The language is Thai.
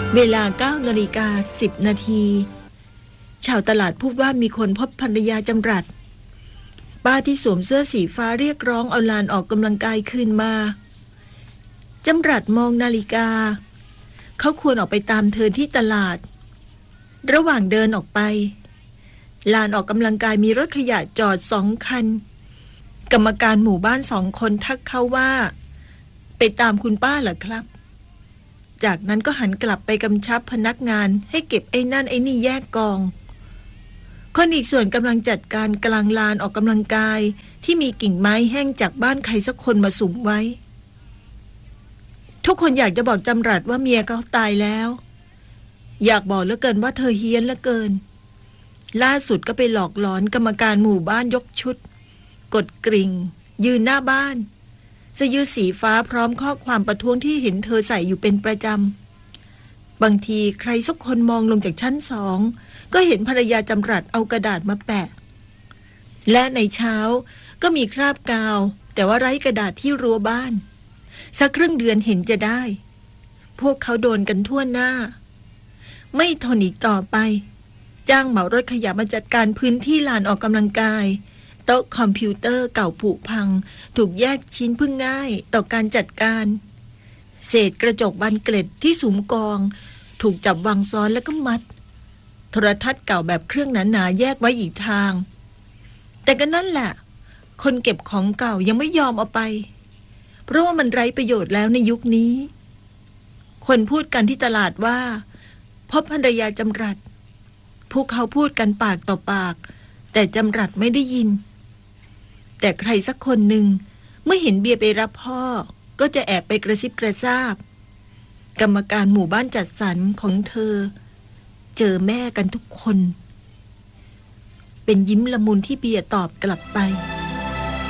เวลา 9:10 นาทีชาวตลาดพูดว่ามีคนพบภรรยาจำรัดป้าที่สวมเสื้อสีฟ้าเรียกร้องเอาลานออกกำลังกายคืนมาจำรัดมองนาฬิกาเขาควรออกไปตามเธอที่ตลาดระหว่างเดินออกไปลานออกกำลังกายมีรถขยะจอด2 คันกรรมการหมู่บ้าน2 คนทักเขาว่าไปตามคุณป้าเหรอครับจากนั้นก็หันกลับไปกำชับพนักงานให้เก็บไอ้นั่นไอ้นี่แยกกองคนอีกส่วนกำลังจัดการกลางลานออกกำลังกายที่มีกิ่งไม้แห้งจากบ้านใครสักคนมาสุมไว้ทุกคนอยากจะบอกจำรัดว่าเมียเขาตายแล้วอยากบอกเหลือเกินว่าเธอเฮี้ยนเหลือเกินล่าสุดก็ไปหลอกหลอนกรรมการหมู่บ้านยกชุดกดกริ่งยืนหน้าบ้านเสื้อยืดสีฟ้าพร้อมข้อความประท้วงที่เห็นเธอใส่อยู่เป็นประจำบางทีใครสักคนมองลงจากชั้น2ก็เห็นภรรยาจำรัดเอากระดาษมาแปะและในเช้าก็มีคราบกาวแต่ว่าไร้กระดาษที่รั้วบ้านสักครึ่งเดือนเห็นจะได้พวกเขาโดนกันทั่วหน้าไม่ทนอีกต่อไปจ้างเหมารถขยะมาจัดการพื้นที่ลานออกกำลังกายโต๊ะคอมพิวเตอร์เก่าผุพังถูกแยกชิ้นพึ่งง่ายต่อการจัดการเศษกระจกบานเกล็ดที่สุมกองถูกจับวางซ้อนแล้วก็มัดโทรทัศน์เก่าแบบเครื่องหนาๆแยกไว้อีกทางแต่ก็นั่นแหละคนเก็บของเก่ายังไม่ยอมเอาไปเพราะว่ามันไร้ประโยชน์แล้วในยุคนี้คนพูดกันที่ตลาดว่าพบภรรยาจำรัดพวกเขาพูดกันปากต่อปากแต่จำรัดไม่ได้ยินแต่ใครสักคนหนึ่งเมื่อเห็นเบียร์ไปรับพ่อก็จะแอบไปกระซิบกระซาบกรรมการหมู่บ้านจัดสรรของเธอเจอแม่กันทุกคนเป็นยิ้มละมุนที่เบียร์ตอบกลับไป